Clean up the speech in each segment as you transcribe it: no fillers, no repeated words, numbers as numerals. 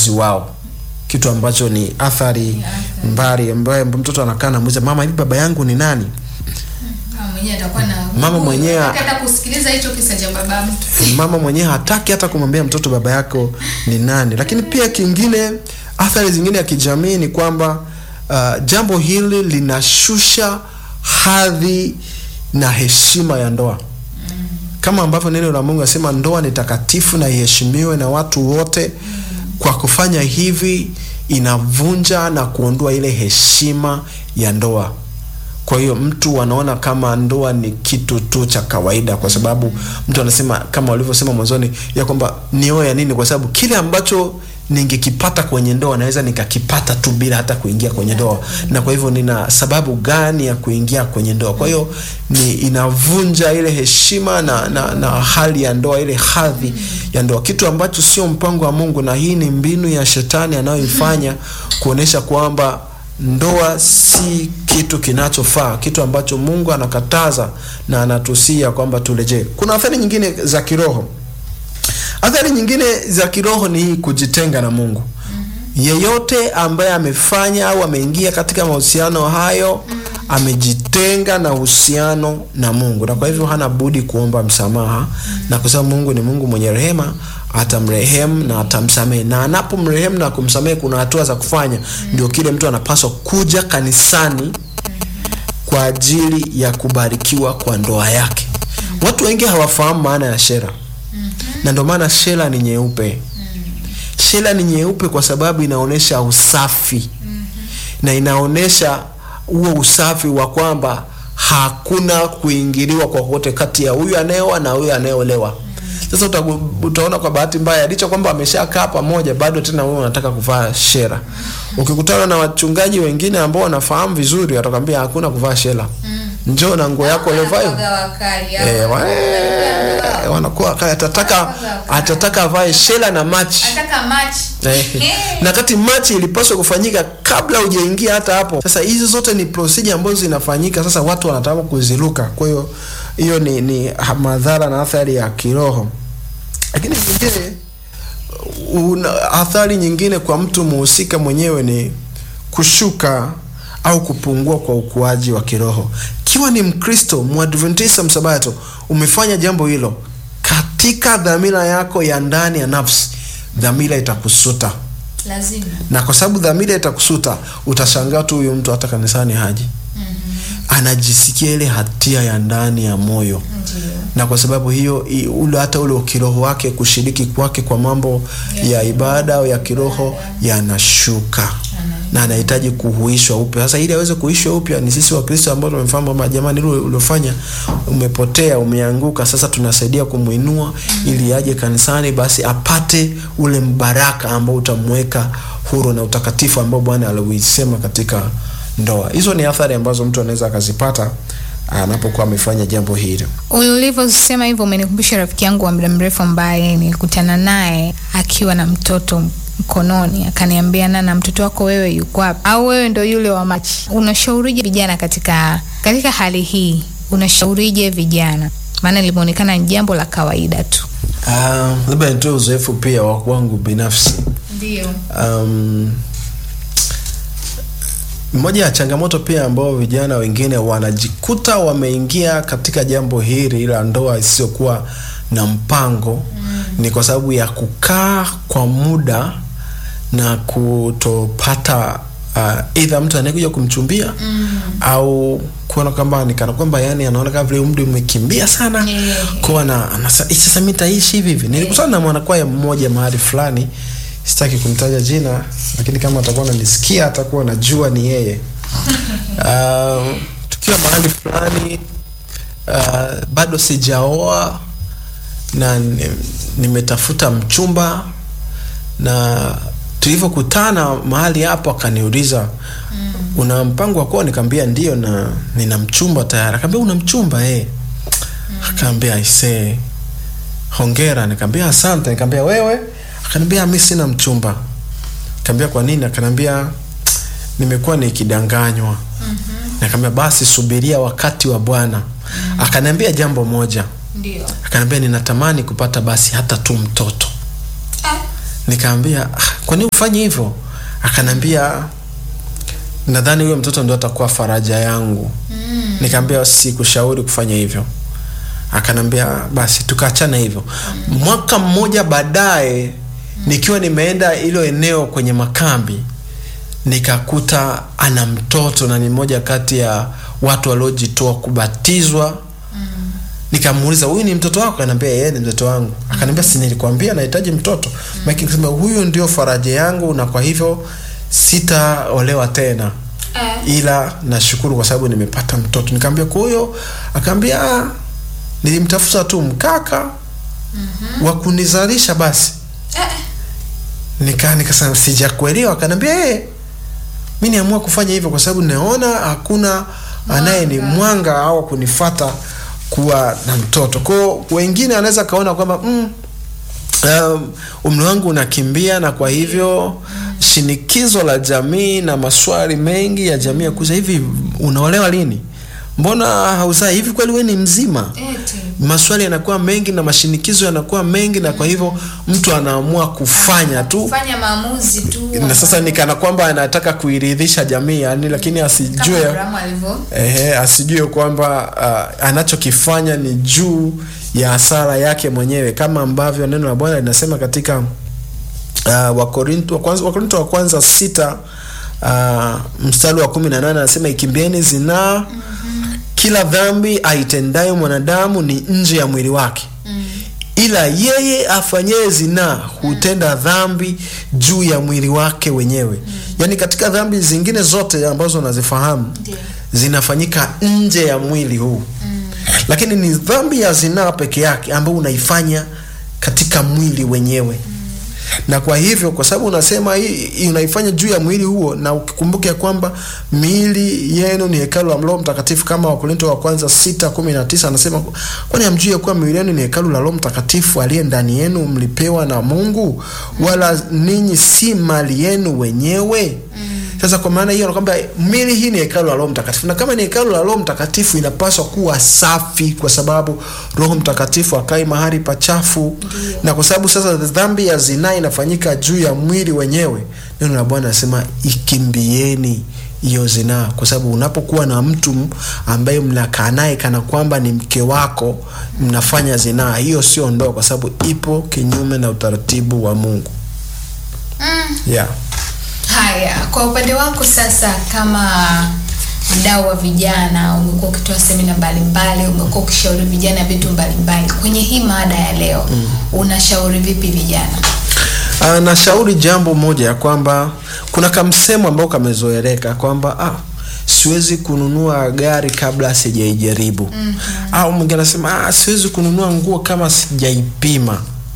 wazazi wao, kitu ambacho ni athari mbali, ambaye mtoto anakaa na muuliza mama, hivi baba yangu ni nani? Mama mwenyewe hata kusikiliza hicho kisa cha baba mtu. Mama mwenyewe hataki hata kumwambia mtoto baba yako ni nani. Lakini pia kingine, athari zingine ya kijamii ni kwamba jambo hili linashusha hadhi na heshima ya ndoa. Kama ambavyo neno la Mungu nasema ndoa ni takatifu na iheshimiwe na watu wote. Kwa kufanya hivi inavunja na kuondoa ile heshima ya ndoa. Kwa hiyo mtu anaona kama ndoa ni kitu tu cha kawaida, kwa sababu mtu anasema kama walivyosema mwanzoni ya kwamba nioe ya nini, kwa sababu kile ambacho ningekipata kwenye ndoa naweza nikakipata tu bila hata kuingia kwenye ndoa, na kwa hivyo nina sababu gani ya kuingia kwenye ndoa? Kwa hiyo ni inavunja ile heshima na hali ya ndoa, ile hadhi ya ndoa, kitu ambacho sio mpango wa Mungu, na hii ni mbinu ya shetani anayoifanya kuonesha kwamba ndoa si kitu kinachofaa, kitu ambacho Mungu anakataza na anatusia kwamba turejee. Kuna athari nyingine za kiroho. Athari nyingine za kiroho ni kujitenga na Mungu. Yeyote ambaye amefanya au ameingia katika mahusiano hayo amejitenga na uhusiano na Mungu, na kwa hivyo hana budi kuomba msamaha na kusema Mungu ni Mungu mwenye rehema, atamrehemu na atamsamehe. Na anapomrehemu na kumsamehe kuna hatua za kufanya. Ndio kile mtu anapaswa kuja kanisani kwa ajili ya kubarikiwa kwa ndoa yake. Watu wengi hawafahamu maana ya shera. Na ndio maana shera ni nyeupe. Shera ni nyeupe kwa sababu inaonesha usafi. Na inaonesha huo usafi wa kwamba hakuna kuingiliwa kwa kote kati ya huyu anayeoa na huyu anayeolewa. Sasa utaona kwa bahati mbaya licha kwamba ameshakaa pamoja bado tena wewe unataka kuvaa shera. Ukikutana na wachungaji wengine ambao wanafahamu vizuri watakwambia hakuna kuvaa shera. Njoo na nguo yako ulevaa. Wanakuwa atataka avae shela na machi. Ataka machi. Na kati machi ilipaswa kufanyika kabla hujaingia hata hapo. Sasa hizo zote ni procedure ambazo zinafanyika, sasa watu wanataka kuziruka. Kwa hiyo ni madhara na athari ya kiroho. Lakini nyingine athari nyingine kwa mtu muhusika mwenyewe ni kushuka au kupungua kwa ukuaji wa kiroho. Kiwa ni Mkristo, Mwadventista msabato, umefanya jambo hilo katika dhamira yako ya ndani ya nafsi, dhamira itakusuta. Lazima. Na kwa sababu dhamira itakusuta, utashangaa tu huyo mtu hata kanisani haji. Anajisikia ile hatia ya ndani ya moyo. Na kwa sababu hiyo hata ule kiroho wake kushiriki kwake kwa mambo ya ibada au ya kiroho yanashuka. Na anahitaji kuhuishwa upya. Sasa ili aweze kuhuishwa upya ni sisi wa Kristo ambao tumefahamu kwamba jamani ile uliofanya umepotea, umeanguka, sasa tunasaidia kumuinua ili aje kanisani basi apate ule mbaraka ambao utamweka huru na utakatifu ambao Bwana alisema katika ndoa. Hizo ni athari ambazo mtu anaweza akazipata anapokuwa amefanya jambo hili. Ulivyosema hivyo umenikumbusha rafiki yangu wa muda mrefu ambaye nilikutana naye akiwa na mtoto mkononi, akaniambia na mtoto wako wewe yuko wapi? Au wewe ndio yule wa machi? Unashaurije vijana katika hali hii? Unashaurije vijana? Maana limeonekana ni jambo la kawaida tu. Labda nitoe uzoefu pia wa kwangu binafsi. Ndio. Moja ya changamoto pia ambao vijana wengine wanajikuta wameingia katika jambo hili la ndoa isiyokuwa na mpango ni kwa sababu ya kukaa kwa muda na kutopata either mtu anayekuja kumchumbia au kuona kwamba ni kana kwamba yani anaona kama vile umri umekimbia sana. Kwa sasa mimi nitaishi hivi. Nilikutana na mwanakwaya mmoja mahali fulani, sitaki kumtaja jina, lakini kama atakuwa ananisikia atakuwa anajua ni yeye. Tukiwa mahali fulani, bado sijaoa na nimetafuta mchumba, na tulivyokutana mahali hapo akaniuliza una mpango wa kuoa? Nikamwambia ndio na nina mchumba tayari. Akamwambia una mchumba? Akamwambia aisee, hongera. Nikamwambia asante. Nikamwambia wewe? Akaniambia mimi sina mchumba. Nikamwambia kwa nini? Akaniambia nimekuwa nikidanganywa. Nikamwambia basi subiria wakati wa Bwana. Akaniambia jambo moja. Ndio. Akaniambia ninatamani kupata basi hata tu mtoto. Nikaambia kwa nini ufanye hivyo? Akanambia nadhani huyo mtoto ndio atakuwa faraja yangu. Nikaambia sikushauri kufanya hivyo. Akanambia basi tukaachana hivyo. Mwaka mmoja baadaye nikiwa nimeenda ilo eneo kwenye makambi, nikakuta ana mtoto na ni mmoja kati ya watu waliojitoa kubatizwa. Nikamuuliza, huyu ni mtoto wako? Akanambia yeye ni mtoto wangu. Akanambia si nilikwambia nahitaji mtoto? Mike nikasema huyu ndio faraja yangu na kwa hivyo sitaolewa tena. Ila nashukuru kwa sababu nimepata mtoto. Nikamwambia kwa hiyo? Akamwambia nilimtafuta tu mkaka wa kunizalisha basi. Nikasema sijakuelewa. Akanambia mimi niamua kufanya hivyo kwa sababu naona hakuna anaye ni mwanga au kunifuata kuwa na mtoto. Kwa wengine anaweza kaona kwamba umri wangu unakimbia na kwa hivyo shinikizo la jamii na maswali mengi ya jamii ya kuza hivi unaolewa lini? Mbona hauzai? Hivi kweli wewe ni mzima? Maswali yanakuwa mengi na mashinikizo yanakuwa mengi na kwa hivyo mtu anaamua kufanya maamuzi tu. Na sasa nikana kwamba anataka kuiridhisha jamii yani, lakini asijue kwamba anachokifanya ni juu ya hasara yake mwenyewe, kama ambavyo neno la Bwana linasema katika Wakorintho wa kwanza 6 mstari wa 18 anasema ikimbieni zinaa. Kila dhambi aitendayo mwanadamu ni nje ya mwili wake. Ila yeye afanyaye zinaa hutenda dhambi juu ya mwili wake wenyewe. Yani katika dhambi zingine zote ambazo unazifahamu zinafanyika nje ya mwili huu. Lakini ni dhambi ya zinaa peke yake ambayo unaifanya katika mwili wenyewe. Na kwa hivyo kwa sababu unasema hii unaifanya juu ya mwili huo, na ukikumbuka kwamba miili yenu ni hekalu la Roho Mtakatifu, kama Wakorintho wa kwanza 6:19 anasema kwani hamjui kuwa miili yenu ni hekalu la Roho Mtakatifu aliye ndani yenu, mlipewa na Mungu, wala ninyi si mali yenu wenyewe. Sasa kwa maana hiyo kwamba miili hii ni hekalu la Roho Mtakatifu, na kama ni hekalu la Roho Mtakatifu inapaswa kuwa safi, kwa sababu Roho Mtakatifu akai mahali pachafu. Na kwa sababu sasa dhambi ya zinaa inafanyika juu ya mwili wenyewe, neno la Bwana nasema ikimbieni hiyo zinaa, kwa sababu unapokuwa na mtu ambaye mnakaa naye kana kwamba ni mke wako, mnafanya zinaa, hiyo sio ndoa, kwa sababu ipo kinyume na utaratibu wa Mungu. Haya, kwa upande wako sasa kama mdau wa vijana, umekuwa ukitoa semina mbalimbali, umekuwa ukishauri vijana vitu mbalimbali. Kwenye hii mada ya leo, unashauri vipi vijana? Nashauri jambo moja ya kwamba kuna kamsemo ambao kamezoeleka kwamba siwezi kununua gari kabla sijaijaribu. Au mwingine anasema siwezi kununua nguo kama sijaipima.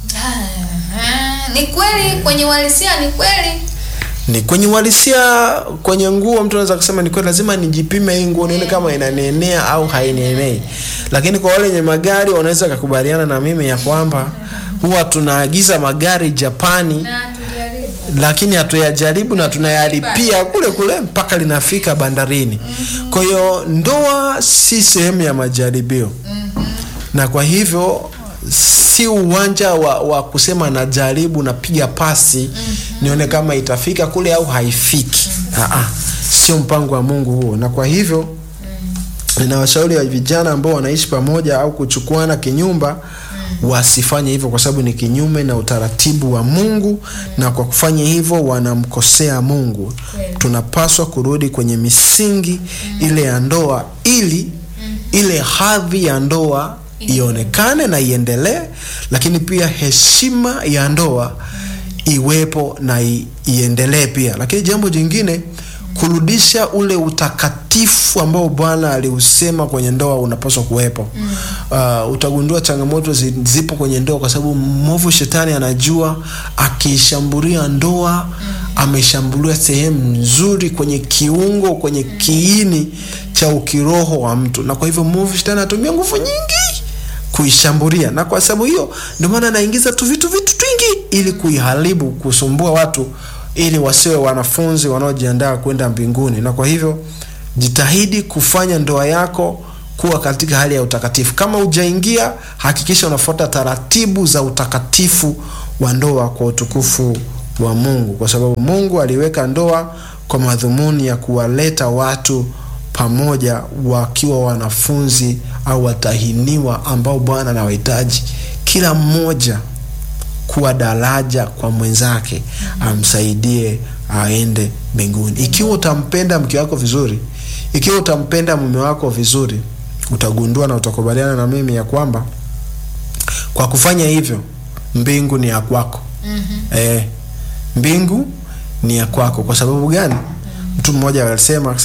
Ni kweli kwenye uhalisia, ni kweli. Ni kwenye uhalisia. Kwenye nguo mtu anaweza kusema ni kweli lazima nijipime hii nguo nione kama inanenea au hainenei. Lakini kwa wale wenye magari wanaweza kukubaliana na mimi ya kwamba huwa tunaagiza magari Japani lakini hatuyajaribu na tunayalipia kule mpaka linafika bandarini. Kwa hiyo ndoa si sehemu ya majaribio. Na kwa hivyo si uwanja wa kusema najaribu napiga pasi nione kama itafika kule au haifiki. Sio mpango wa Mungu huo. Na kwa hivyo ninawashauri wa vijana ambao wanaishi pamoja au kuchukuana kinyumba wasifanye hivyo, kwa sababu ni kinyume na utaratibu wa Mungu, na kwa kufanya hivyo wanamkosea Mungu. Tunapaswa kurudi kwenye misingi ile ya ndoa ili ile hadhi ya ndoa ionekane na iendelee, lakini pia heshima ya ndoa iwepo na iendelee pia. Lakini jambo jingine, kurudisha ule utakatifu ambao Bwana aliusema kwenye ndoa unapaswa kuwepo. Utagundua changamoto zipo kwenye ndoa kwa sababu mwovu shetani anajua akishambulia ndoa ameshambulia sehemu nzuri kwenye kiungo, kwenye kiini cha ukiroho wa mtu, na kwa hivyo mwovu shetani anatumia nguvu nyingi kuishambulia, na kwa sababu hiyo ndio maana anaingiza tu vitu twingi ili kuiharibu, kusumbua watu ili wasiwe wanafunzi wanaojiandaa kwenda mbinguni. Na kwa hivyo jitahidi kufanya ndoa yako kuwa katika hali ya utakatifu. Kama hujaingia, hakikisha unafuata taratibu za utakatifu wa ndoa kwa utukufu wa Mungu, kwa sababu Mungu aliweka ndoa kwa madhumuni ya kuwaleta watu pamoja wakiwa wanafunzi au watahiniwa ambao Bwana anawahitaji kila mmoja kuwa daraja kwa mwenzake, amsaidie aende mbinguni. Ikiwa utampenda mke wako vizuri, ikiwa utampenda mume wako vizuri, utagundua na utakubaliana na mimi ya kwamba kwa kufanya hivyo mbingu ni ya kwako. Mbingu ni ya kwako. Kwa sababu gani? Mtu mmoja akasema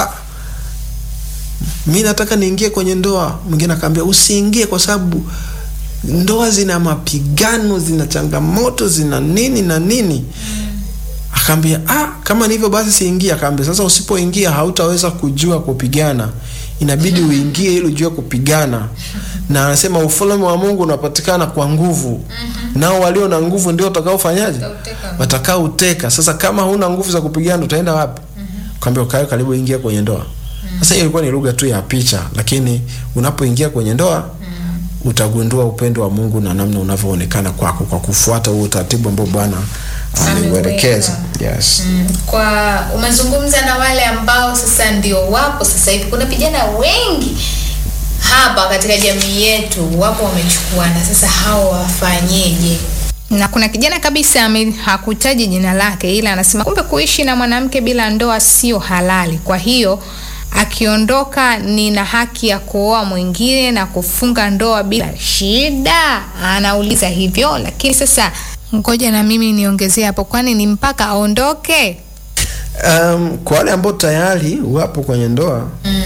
mimi nataka niingie kwenye ndoa. Mwingine akamwambia usiingie kwa sababu ndoa zina mapigano, zina changamoto, zina nini na nini. Akamwambia kama ni hivyo basi siingie. Akamwambia sasa usipoingia hautaweza kujua kupigana. Inabidi uingie ili ujue kupigana. Na anasema ufalme wa Mungu unapatikana kwa nguvu. Nao walio na nguvu ndio watakaofanyaje? Watakaoteka. Sasa kama huna nguvu za kupigana utaenda wapi? Akamwambia ukae karibu ingia kwenye ndoa. Sasa hiyo ilikuwa ni lugha tu ya picha, lakini unapoingia kwenye ndoa utagundua upendo wa Mungu na namna unavyoonekana kwako kwa kufuata huo utaratibu ambao Bwana ameuelekeza. Yes. Kwa umezungumza na wale ambao sasa ndio wapo sasa hivi, kuna vijana wengi hapa katika jamii yetu wapo wamechukuana. Sasa hao wafanyeje? Na kuna kijana kabisa hakutaji jina lake, ila anasema kumbe kuishi na mwanamke bila ndoa sio halali. Kwa hiyo akiondoka nina haki ya kuoa mwingine na kufunga ndoa bila shida. Anauliza hivyo, lakini sasa ngoja na mimi niongezee hapo, kwani ni mpaka aondoke? Kwa wale ambao tayari wapo kwenye ndoa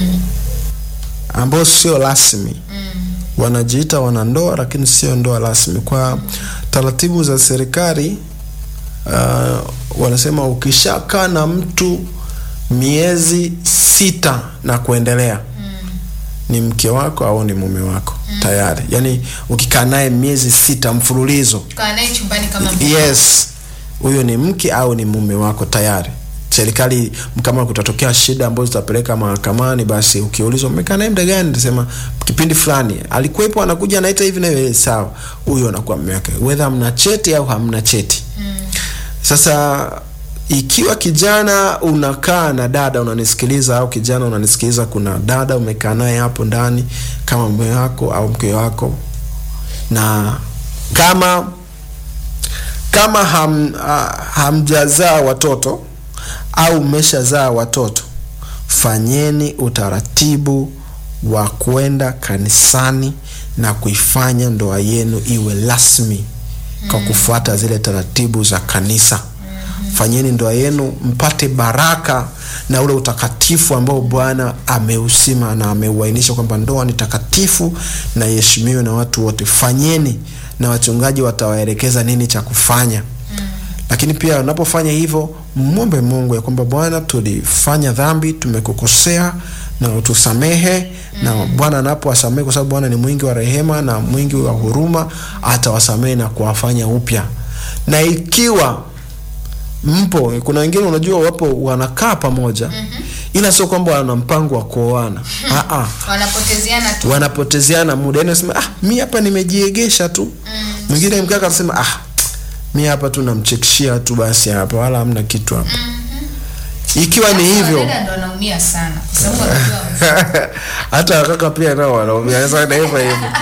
ambao sio rasmi, wanajiita wanandoa lakini sio ndoa rasmi. Kwa taratibu za serikali wanasema ukishakaa na mtu miezi 6 na kuendelea ni mke wako au ni mume wako tayari. Yani ukikaa naye miezi 6 mfululizo, kaa naye chumbani kama mke. Yes, huyo ni mke au ni mume wako tayari. Serikali kama kutatokea shida ambazo zitapeleka mahakamani, basi ukiulizwa umekaa naye muda gani, nasema kipindi fulani alikuwepo, anakuja anaita hivi na hivi, sawa, huyo anakuwa mume wake, whether mna cheti au hamna cheti. Sasa ikiwa kijana unakaa na dada unanisikiliza, au kijana unanisikiliza, kuna dada umekaa naye hapo ndani kama mume wako au mke wako, na kama hamjazaa watoto au mmeshazaa watoto, fanyeni utaratibu wa kwenda kanisani na kuifanya ndoa yenu iwe rasmi kwa kufuata zile taratibu za kanisa. Fanyeni ndoa yenu mpate baraka na ule utakatifu ambao Bwana ameusema na ameuainisha kwamba ndoa ni takatifu na iheshimiwe na watu wote. Fanyeni, na wachungaji watawaelekeza nini cha kufanya. Lakini pia unapofanya hivyo, muombe Mungu ya kwamba Bwana, tulifanya dhambi, tumekukosea na utusamehe. Na Bwana anapowasamehe, kwa sababu Bwana ni mwingi wa rehema na mwingi wa huruma, atawasamehe na kuwafanya upya. Na ikiwa kuna wengine unajua wapo wanakaa pamoja ila sio kwamba wana mpango wa kuoana. Wanapotezeana muda. Anasema mimi hapa nimejiegesha tu. Mwingine mkaka anasema mimi hapa tu namchekishia tu basi hapa, wala hamna kitu hapa. Ikiwa ni hivyo, dada ndo anaumia sana kwa sababu anajua hata kaka pia nao wanaumia sana hivyo.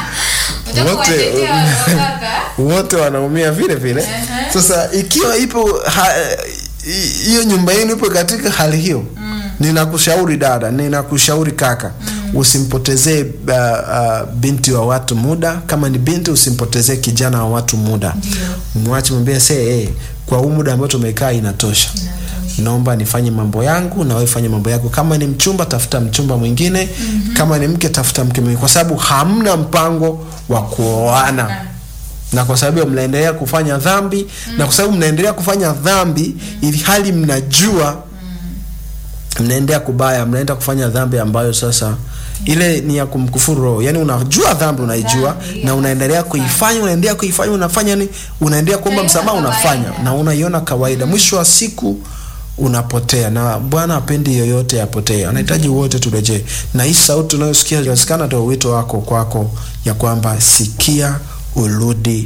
Wote wanaumia vile vile. Sasa ikiwa ipo hiyo nyumba yenu ipo katika hali hiyo, ninakushauri dada, ninakushauri kaka, usimpotezee binti wa watu muda. Kama ni binti, usimpotezee kijana wa watu muda. Mwache, mwambie kwa huu muda ambao tumekaa inatosha. Naomba nifanye mambo yangu na wewe fanye mambo yako. Kama ni mchumba, tafuta mchumba mwingine. Kama ni mke, tafuta mke mwingine, kwa sababu hamna mpango wa kuoana. Na kwa sababu mnaendelea kufanya dhambi, na kwa sababu mnaendelea kufanya dhambi ili hali mnajua mnaendelea kubaya, mnaenda kufanya dhambi ambayo sasa ile ni ya kumkufuru Roho. Yani unajua dhambi, unaijua na unaendelea kuifanya, unafanya ni unaendelea kuomba msamaha, unafanya na unaiona kawaida. Mwisho wa siku unapotea, na Bwana hapendi yoyote apotee. Anahitaji wote turejee. Na hii sauti unayosikia inawezekana ndio wito wako kwako, ya kwamba sikia urudi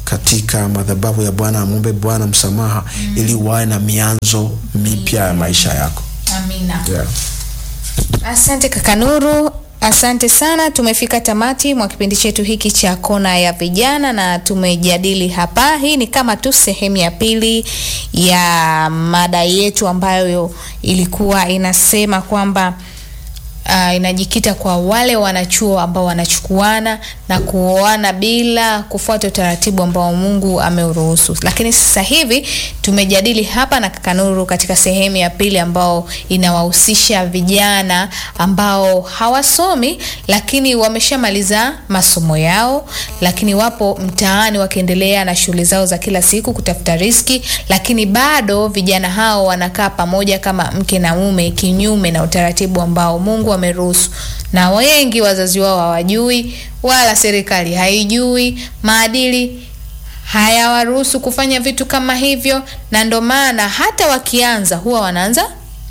katika madhabahu ya Bwana, amwombe Bwana msamaha ili wawe na mianzo mipya ya maisha yako. Amina. Yeah. Asante kaka Nuru, asante sana. Tumefika tamati mwa kipindi chetu hiki cha Kona ya Vijana na tumejadili hapa. Hii ni kama tu sehemu ya pili ya mada yetu ambayo ilikuwa inasema kwamba inajikita kwa wale wanachuo ambao wanachukuana na kuoana bila kufuata utaratibu ambao Mungu ameuruhusu. Lakini sasa hivi tumejadili hapa na kaka Nuru katika sehemu ya pili ambao inawahusisha vijana ambao hawasomi lakini wameshamaliza masomo yao, lakini wapo mtaani wakiendelea na shughuli zao za kila siku kutafuta riziki, lakini bado vijana hao wanakaa pamoja kama mke na mume kinyume na utaratibu ambao Mungu ameruhusu. Na wengi wazazi wao hawajui wala serikali haijui, maadili hayawaruhusu kufanya vitu kama hivyo, na ndo maana hata wakianza huwa wanaanza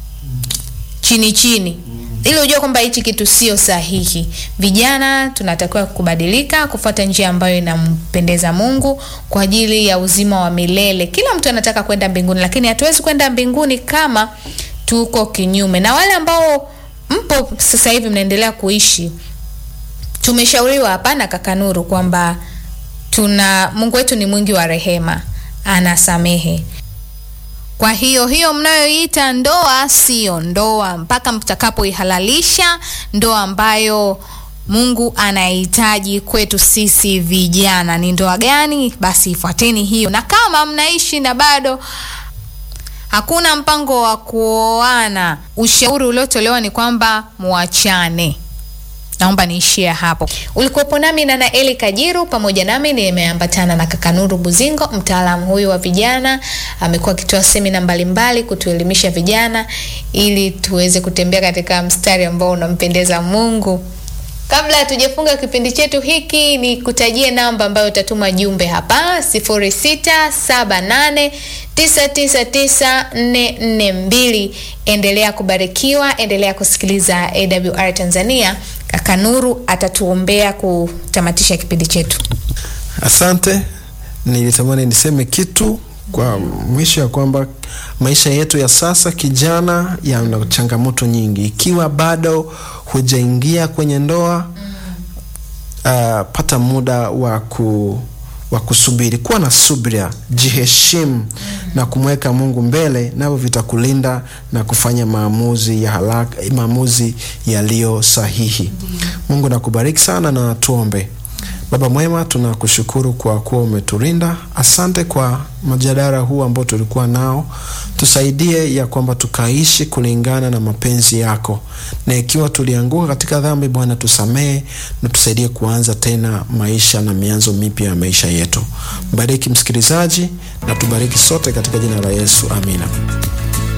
chini chini ili ujue kwamba hichi kitu sio sahihi. Vijana tunatakiwa kubadilika, kufuata njia ambayo inampendeza Mungu kwa ajili ya uzima wa milele. Kila mtu anataka kwenda mbinguni, lakini hatuwezi kwenda mbinguni kama tuko kinyume. Na wale ambao mpo sasa hivi mnaendelea kuishi, tumeshauriwa hapa na kaka Nuru kwamba Mungu wetu ni mwingi wa rehema, anasamehe. Kwa hiyo mnayoiita ndoa sio ndoa mpaka mtakapoihalalisha ndoa ambayo Mungu anahitaji kwetu sisi vijana. Ni ndoa gani? Basi ifuateni hiyo. Na kama mnaishi na bado hakuna mpango wa kuoana, ushauri uliotolewa ni kwamba muachane. Naomba niishie hapo. Ulikuwepo nami na Naeli Kajiru, pamoja nami nimeambatana na kaka Nuru Buzingo, mtaalamu huyu wa vijana. Amekuwa akitoa semina mbalimbali kutuelimisha vijana ili tuweze kutembea katika mstari ambao unampendeza Mungu. Kabla hatujafunga kipindi chetu hiki, ni kutajie namba ambayo utatuma jumbe hapa 0678999442. Endelea kubarikiwa, endelea kusikiliza AWR Tanzania. Kaka Nuru atatuombea kutamatisha kipindi chetu. Asante. Nilitamani niseme kitu kwa mwisho ya kwamba maisha yetu ya sasa kijana yana changamoto nyingi. Ikiwa bado hujaingia kwenye ndoa, pata muda wa kusubiri. Kuwa na subira, jiheshimu na kumweka Mungu mbele, navyo vitakulinda na kufanya maamuzi yaliyo sahihi. Mungu nakubariki sana, na tuombe. Baba mwema, tunakushukuru kwa kuwa umetulinda. Asante kwa mjadala huu ambao tulikuwa nao. Tusaidie ya kwamba tukaishi kulingana na mapenzi yako, na ikiwa tulianguka katika dhambi, Bwana tusamehe na tusaidie kuanza tena maisha na mianzo mipya ya maisha yetu. Bariki msikilizaji na tubariki sote katika jina la Yesu. Amina.